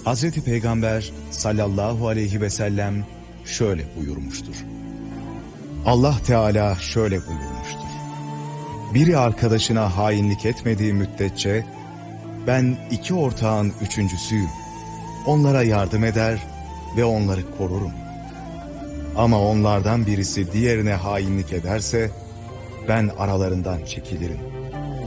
Hazreti Peygamber sallallahu aleyhi ve sellem şöyle buyurmuştur. Allah Teala şöyle buyurmuştur. Biri arkadaşına hainlik etmediği müddetçe ben iki ortağın üçüncüsüyüm. Onlara yardım eder ve onları korurum. Ama onlardan birisi diğerine hainlik ederse ben aralarından çekilirim.